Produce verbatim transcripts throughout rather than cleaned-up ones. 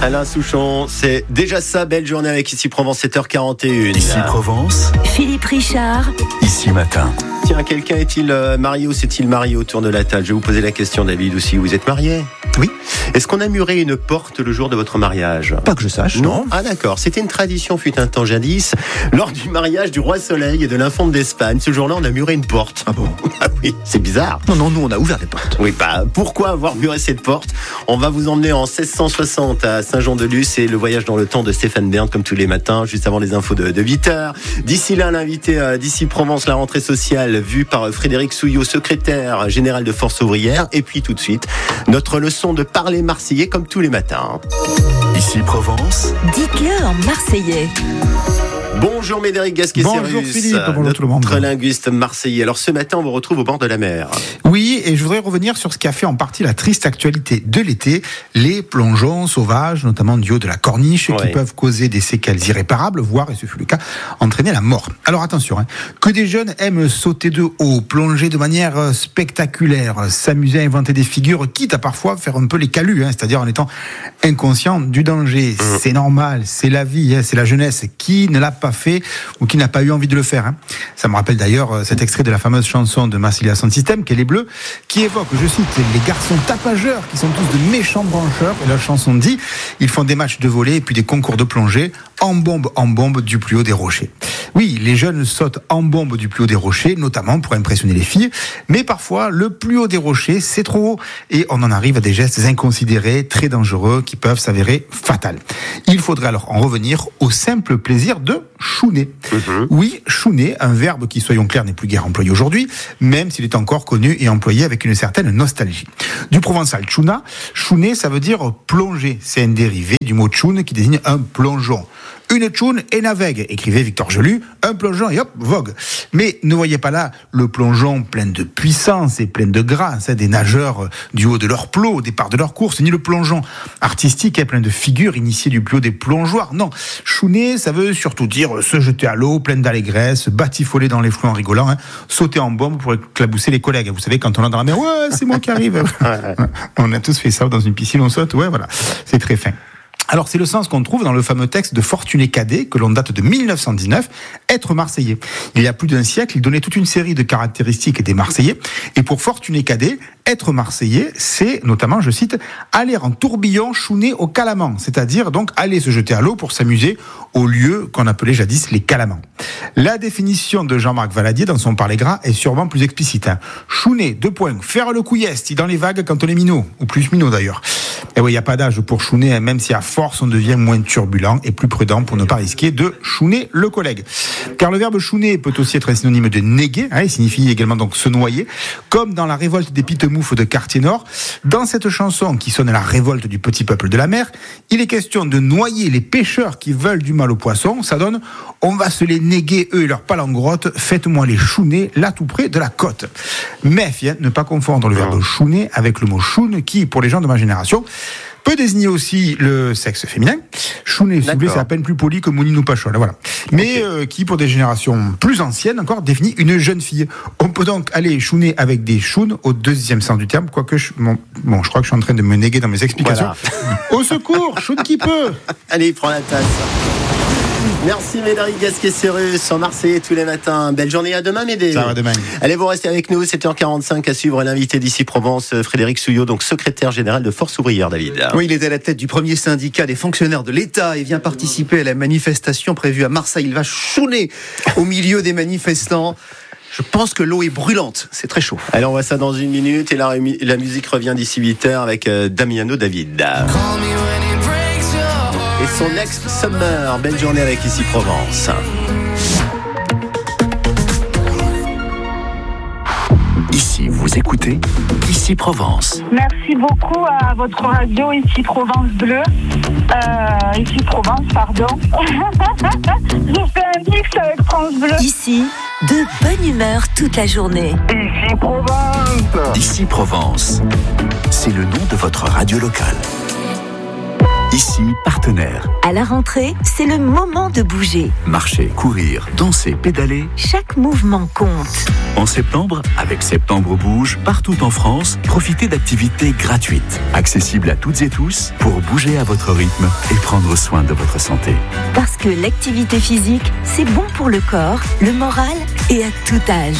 Alain Souchon, c'est déjà ça, belle journée avec Ici Provence, sept heures quarante et une. Ici Provence, Philippe Richard. Ici Matin. Tiens, quelqu'un est-il marié ou s'est-il marié autour de la table? Je vais vous poser la question, David, aussi. Vous êtes marié? Oui. Est-ce qu'on a muré une porte le jour de votre mariage? Pas que je sache, Non. non. Ah d'accord, c'était une tradition, fut un temps jadis, lors du mariage du roi Soleil et de l'infante d'Espagne. Ce jour-là, on a muré une porte. Ah bon? Ah oui, c'est bizarre. Non, non, nous on a ouvert les portes. Oui, bah, pourquoi avoir muré cette porte? On va vous emmener en seize cent soixante à Saint-Jean-de-Luz et le voyage dans le temps de Stéphane Bern, comme tous les matins, juste avant les infos de, de huit heures. D'ici là, l'invité euh, d'Ici Provence, la rentrée sociale, vue par Frédéric Souillot, secrétaire général de Force ouvrière. Et puis tout de suite, notre leçon de parler marseillais, comme tous les matins. Ici Provence. Dites-le en marseillais. Bonjour Médéric Gasquet-Serrus. Bonjour Philippe, bonjour tout le monde. Notre linguiste marseillais. Alors ce matin, on vous retrouve au bord de la mer. Oui, et je voudrais revenir sur ce qui a fait en partie la triste actualité de l'été, les plongeons sauvages, notamment du haut de la Corniche, Ouais. qui peuvent causer des séquelles irréparables, voire, et ce fut le cas, entraîner la mort. Alors attention, hein, que des jeunes aiment sauter de haut, plonger de manière spectaculaire, s'amuser à inventer des figures, quitte à parfois faire un peu les calus, hein, c'est-à-dire en étant inconscient du danger. Mmh. C'est normal, c'est la vie, hein, c'est la jeunesse. Qui ne l'a pas fait ou qui n'a pas eu envie de le faire, hein. Ça me rappelle d'ailleurs cet extrait de la fameuse chanson de Massilia Sound System, qui est Les Bleus, qui évoque, je cite, les garçons tapageurs qui sont tous de méchants brancheurs. Et la chanson dit, ils font des matchs de volley et puis des concours de plongée en bombe en bombe du plus haut des rochers. Oui, les jeunes sautent en bombe du plus haut des rochers, notamment pour impressionner les filles, mais parfois le plus haut des rochers, c'est trop haut et on en arrive à des gestes inconsidérés, très dangereux, qui peuvent s'avérer fatals. Il faudrait alors en revenir au simple plaisir de chouner. Mmh. Oui, chouner, un verbe qui, soyons clairs, n'est plus guère employé aujourd'hui, même s'il est encore connu et employé avec une certaine nostalgie. Du provençal chouna, chouner, ça veut dire plonger. C'est un dérivé du mot choun qui désigne un plongeon. Une tchoune et navegue, écrivait Victor Gelu, un plongeon et hop, vogue. Mais ne voyez pas là le plongeon plein de puissance et plein de grâce, hein, des nageurs du haut de leur plot, au départ de leur course, ni le plongeon artistique et plein de figures initiées du plus haut des plongeoires. Non, chouner, ça veut surtout dire se jeter à l'eau, pleine d'allégresse, batifoler dans les flous en rigolant, hein, sauter en bombe pour éclabousser les collègues. Vous savez, quand on est dans la mer, ouais, c'est moi qui arrive. On a tous fait ça dans une piscine, on saute, ouais, voilà, c'est très fin. Alors c'est le sens qu'on trouve dans le fameux texte de Fortuné Cadet, que l'on date de mille neuf cent dix-neuf, Être Marseillais. Il y a plus d'un siècle, il donnait toute une série de caractéristiques des Marseillais. Et pour Fortuné Cadet, être Marseillais, c'est notamment, je cite, aller en tourbillon chouner au calamant, c'est-à-dire donc aller se jeter à l'eau pour s'amuser au lieu qu'on appelait jadis les calamans. La définition de Jean-Marc Valadier dans son Parler gras est sûrement plus explicite. Hein. Chouner, deux points, faire le couillesti dans les vagues quand on est minot, ou plus minot d'ailleurs. Et oui, il n'y a pas d'âge pour chouner, hein, même si à force on devient moins turbulent et plus prudent pour ne pas risquer de chouner le collègue. Car le verbe chouner peut aussi être un synonyme de néguer, hein, il signifie également donc se noyer, comme dans la révolte des Pitemoufs de Quartier-Nord. Dans cette chanson qui sonne la révolte du petit peuple de la mer, il est question de noyer les pêcheurs qui veulent du mal aux poissons. Ça donne, on va se les néguer eux et leur palangrotte, faites-moi les chouner là tout près de la côte. Mais hein, ne pas confondre le verbe chouner avec le mot choune qui, pour les gens de ma génération, peut désigner aussi le sexe féminin. Chouner, s'il vous plaît, c'est à peine plus poli que mounine ou pachol, voilà. Mais okay. euh, qui, pour des générations plus anciennes encore, définit une jeune fille. On peut donc aller chouner avec des chounes au deuxième sens du terme, quoique, je, bon, bon, je crois que je suis en train de me néguer dans mes explications. Voilà. Au secours, choune qui peut. Allez, prends la tasse. Merci Médéric Gasquet-Serrus en Marseillais tous les matins. Belle journée, à demain Médé. Ça va demain. Allez, vous restez avec nous, sept heures quarante-cinq à suivre l'invité d'Ici Provence, Frédéric Souillot, donc secrétaire général de Force ouvrière, David. Oui, il est à la tête du premier syndicat des fonctionnaires de l'État et vient participer à la manifestation prévue à Marseille. Il va chouner au milieu des manifestants. Je pense que l'eau est brûlante, c'est très chaud. Allez, on voit ça dans une minute et la, la musique revient d'ici huit heures avec euh, Damiano David. Et son Next Summer. Belle journée avec Ici Provence. Ici, vous écoutez Ici Provence. Merci beaucoup à votre radio Ici Provence Bleu. Euh, Ici Provence, pardon. J'ai fait un mix avec France Bleu. Ici, de bonne humeur toute la journée. Ici Provence. Ici Provence. C'est le nom de votre radio locale. Ici, partenaire. À la rentrée, c'est le moment de bouger. Marcher, courir, danser, pédaler. Chaque mouvement compte. En septembre, avec Septembre Bouge, partout en France, profitez d'activités gratuites, accessibles à toutes et tous, pour bouger à votre rythme et prendre soin de votre santé. Parce que l'activité physique, c'est bon pour le corps, le moral et à tout âge.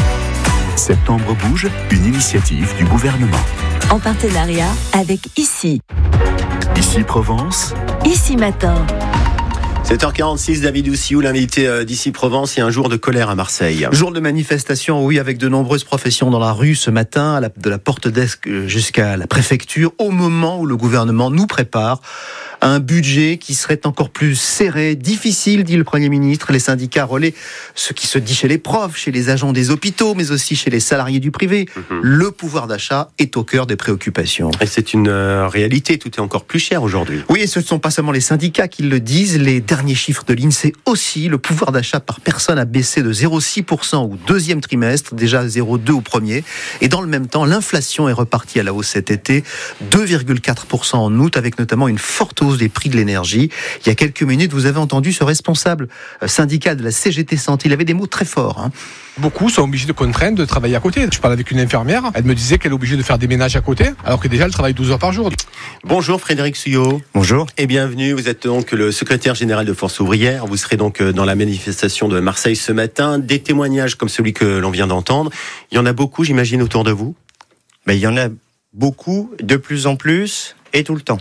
Septembre Bouge, une initiative du gouvernement. En partenariat avec Ici. Ici Provence. Ici Matin. sept heures quarante-six, David Houssiou, l'invité d'Ici Provence. Il y a un jour de colère à Marseille. Jour de manifestation, oui, avec de nombreuses professions dans la rue ce matin, à la, de la porte d'Est jusqu'à la préfecture, au moment où le gouvernement nous prépare à un budget qui serait encore plus serré, difficile, dit le Premier ministre. Les syndicats relaient ce qui se dit chez les profs, chez les agents des hôpitaux, mais aussi chez les salariés du privé. Mmh. Le pouvoir d'achat est au cœur des préoccupations. Et c'est une euh, réalité, tout est encore plus cher aujourd'hui. Oui, et ce ne sont pas seulement les syndicats qui le disent, les derniers chiffres de l'INSEE aussi. Le pouvoir d'achat par personne a baissé de zéro virgule six pour cent au deuxième trimestre, déjà zéro virgule deux pour cent au premier. Et dans le même temps, l'inflation est repartie à la hausse cet été, deux virgule quatre pour cent en août, avec notamment une forte hausse des prix de l'énergie. Il y a quelques minutes, vous avez entendu ce responsable syndical de la C G T Santé. Il avait des mots très forts. Hein. Beaucoup sont obligés de contraindre de travailler à côté. Je parlais avec une infirmière, elle me disait qu'elle est obligée de faire des ménages à côté, alors que déjà elle travaille douze heures par jour. Bonjour Frédéric Souillot. Bonjour. Et bienvenue, vous êtes donc le secrétaire général de Force Ouvrière. Vous serez donc dans la manifestation de Marseille ce matin. Des témoignages comme celui que l'on vient d'entendre. Il y en a beaucoup, j'imagine, autour de vous. Ben, il y en a beaucoup, de plus en plus, et tout le temps.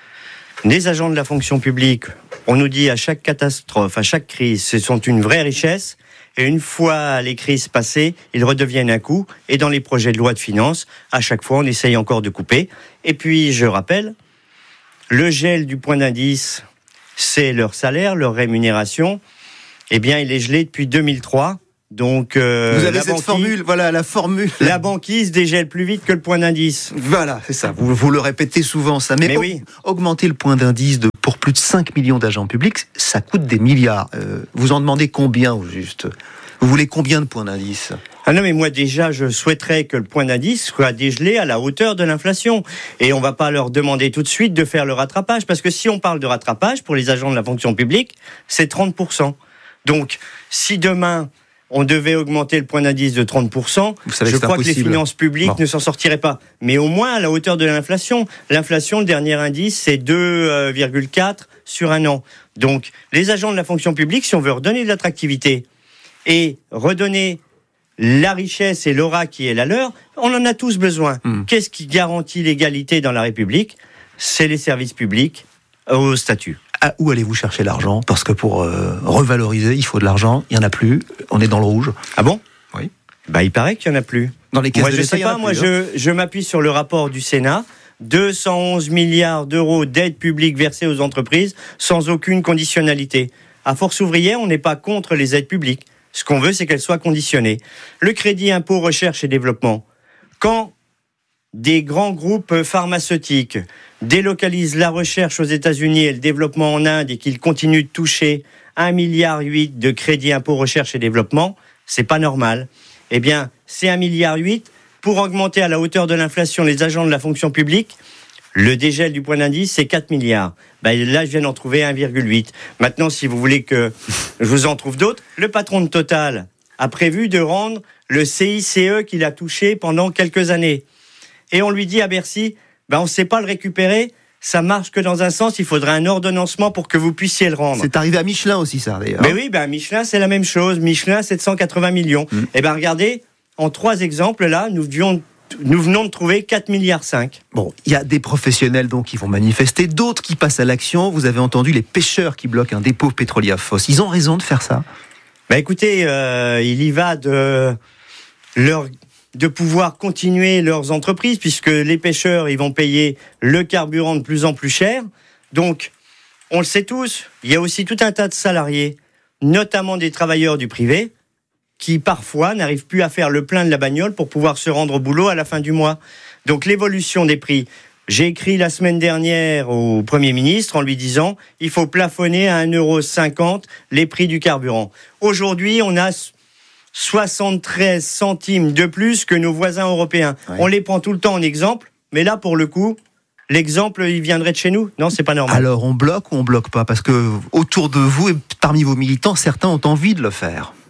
Les agents de la fonction publique, on nous dit à chaque catastrophe, à chaque crise, ce sont une vraie richesse. Et une fois les crises passées, ils redeviennent un coût. Et dans les projets de loi de finances, à chaque fois, on essaye encore de couper. Et puis, je rappelle, le gel du point d'indice, c'est leur salaire, leur rémunération. Eh bien, il est gelé depuis deux mille trois. Donc, euh, vous avez la cette banquise, formule, voilà la formule. La banquise dégèle plus vite que le point d'indice. Voilà, c'est ça. Vous, vous le répétez souvent, ça. Mais, Mais au- oui. augmenter le point d'indice de, pour plus de cinq millions d'agents publics, ça coûte des milliards. Euh, vous en demandez combien, au juste ? Vous voulez combien de points d'indice ? Ah non, mais moi déjà, je souhaiterais que le point d'indice soit dégelé à la hauteur de l'inflation. Et on va pas leur demander tout de suite de faire le rattrapage, parce que si on parle de rattrapage, pour les agents de la fonction publique, c'est trente pour cent. Donc, si demain, on devait augmenter le point d'indice de trente pour cent, Vous savez je que c'est crois que les impossible. finances publiques Bon. ne s'en sortiraient pas. Mais au moins à la hauteur de l'inflation. L'inflation, le dernier indice, c'est deux virgule quatre sur un an. Donc, les agents de la fonction publique, si on veut redonner de l'attractivité et redonner la richesse et l'aura qui est la leur, on en a tous besoin. Mm. Qu'est-ce qui garantit l'égalité dans la République ? C'est les services publics au statut. Ah, où allez-vous chercher l'argent ? Parce que pour euh, revaloriser, il faut de l'argent. Il n'y en a plus. On est dans le rouge. Ah bon ? Oui. Bah, il paraît qu'il n'y en a plus. Dans les caisses Moi, de je l'État, sais il y en a pas, moi, plus, hein. je, je m'appuie sur le rapport du Sénat. deux cent onze milliards d'euros d'aides publiques versées aux entreprises sans aucune conditionnalité. À Force Ouvrière, on n'est pas contre les aides publiques. Ce qu'on veut, c'est qu'elles soient conditionnées. Le crédit impôt recherche et développement. Quand des grands groupes pharmaceutiques délocalisent la recherche aux États-Unis et le développement en Inde et qu'ils continuent de toucher un virgule huit milliard de crédit impôt recherche et développement, c'est pas normal. Eh bien, c'est un virgule huit milliard pour augmenter à la hauteur de l'inflation les agents de la fonction publique. Le dégel du point d'indice, c'est quatre milliards. Ben là, je viens d'en trouver un virgule huit. Maintenant, si vous voulez que je vous en trouve d'autres, le patron de Total a prévu de rendre le C I C E qu'il a touché pendant quelques années. Et on lui dit à Bercy, ben on ne sait pas le récupérer, ça marche que dans un sens, il faudrait un ordonnancement pour que vous puissiez le rendre. C'est arrivé à Michelin aussi, ça, d'ailleurs. Mais oui, ben Michelin, c'est la même chose. Michelin, sept cent quatre-vingts millions. Mmh. Et ben regardez, en trois exemples, là, nous, devions, nous venons de trouver quatre virgule cinq milliards. Bon, il y a des professionnels donc qui vont manifester, d'autres qui passent à l'action. Vous avez entendu les pêcheurs qui bloquent un dépôt pétrolier à Fos. Ils ont raison de faire ça. Ben écoutez, euh, il y va de leur de pouvoir continuer leurs entreprises, puisque les pêcheurs, ils vont payer le carburant de plus en plus cher. Donc, on le sait tous, il y a aussi tout un tas de salariés, notamment des travailleurs du privé, qui parfois n'arrivent plus à faire le plein de la bagnole pour pouvoir se rendre au boulot à la fin du mois. Donc, l'évolution des prix. J'ai écrit la semaine dernière au Premier ministre en lui disant « il faut plafonner à un euro cinquante les prix du carburant ». Aujourd'hui, on a soixante-treize centimes de plus que nos voisins européens. Ouais. On les prend tout le temps en exemple, mais là, pour le coup, l'exemple, il viendrait de chez nous ? Non, c'est pas normal. Alors, on bloque ou on bloque pas ? Parce que autour de vous et parmi vos militants, certains ont envie de le faire.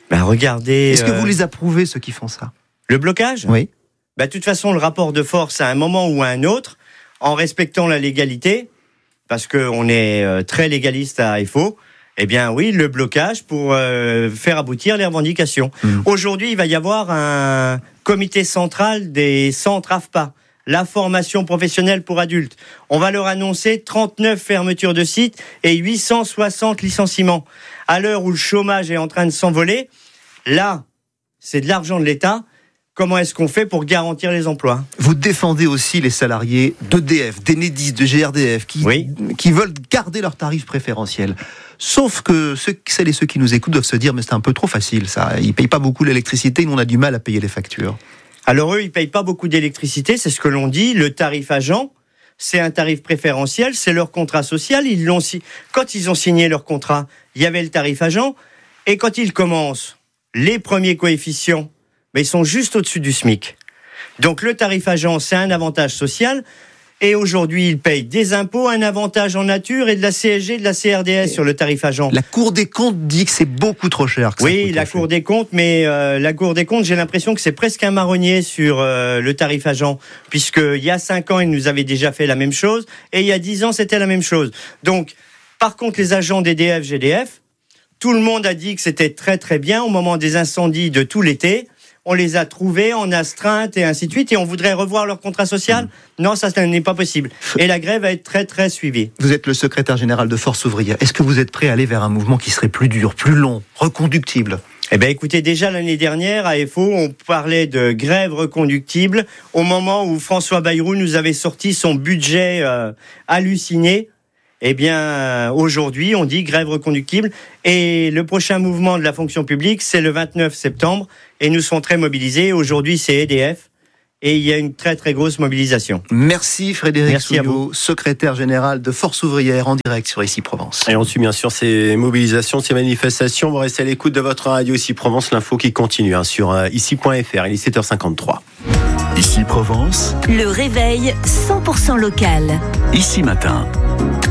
Ben regardez. Est-ce que euh, vous les approuvez, ceux qui font ça? Le blocage? Oui. Ben, de toute façon, le rapport de force, à un moment ou à un autre, en respectant la légalité, parce qu'on est euh, très légaliste à F O, eh bien oui, le blocage pour euh, faire aboutir les revendications. Mmh. Aujourd'hui, il va y avoir un comité central des centres A F P A, la formation professionnelle pour adultes. On va leur annoncer trente-neuf fermetures de sites et huit cent soixante licenciements. À l'heure où le chômage est en train de s'envoler, là, c'est de l'argent de l'État. Comment est-ce qu'on fait pour garantir les emplois? Vous défendez aussi les salariés d'E D F, d'Enedis, de G R D F, qui, oui. qui veulent garder leurs tarifs préférentiels. Sauf que ceux, celles et ceux qui nous écoutent doivent se dire, mais c'est un peu trop facile ça. Ils ne payent pas beaucoup l'électricité, nous on a du mal à payer les factures. Alors eux, ils ne payent pas beaucoup d'électricité, c'est ce que l'on dit. Le tarif agent, c'est un tarif préférentiel, c'est leur contrat social. Ils l'ont si... Quand ils ont signé leur contrat, il y avait le tarif agent. Et quand ils commencent, les premiers coefficients, mais ils sont juste au-dessus du SMIC. Donc le tarif agent, c'est un avantage social. Et aujourd'hui, ils payent des impôts, un avantage en nature et de la C S G, de la C R D S et sur le tarif agent. La Cour des comptes dit que c'est beaucoup trop cher. Que oui, la Cour des comptes, mais euh, la Cour des comptes, j'ai l'impression que c'est presque un marronnier sur euh, le tarif agent, puisqu'il y a cinq ans, ils nous avaient déjà fait la même chose, et il y a dix ans, c'était la même chose. Donc, par contre, les agents d'E D F, G D F, tout le monde a dit que c'était très très bien au moment des incendies de tout l'été. On les a trouvés en astreinte et ainsi de suite, et on voudrait revoir leur contrat social. Mmh. Non, ça, ça n'est pas possible. Et la grève va être très, très suivie. Vous êtes le secrétaire général de Force ouvrière. Est-ce que vous êtes prêt à aller vers un mouvement qui serait plus dur, plus long, reconductible? Eh bien, écoutez, déjà l'année dernière, à F O, on parlait de grève reconductible au moment où François Bayrou nous avait sorti son budget euh, halluciné. Eh bien, aujourd'hui, on dit grève reconductible. Et le prochain mouvement de la fonction publique, c'est le vingt-neuf septembre. Et nous serons très mobilisés. Aujourd'hui, c'est E D F. Et il y a une très, très grosse mobilisation. Merci Frédéric Merci Souillot, secrétaire général de Force ouvrière, en direct sur Ici Provence. Et on suit bien sûr ces mobilisations, ces manifestations. Vous restez à l'écoute de votre radio Ici Provence. L'info qui continue hein, sur euh, ici point f r. Il est sept heures cinquante-trois. Ici Provence. Le réveil cent pour cent local. Ici matin.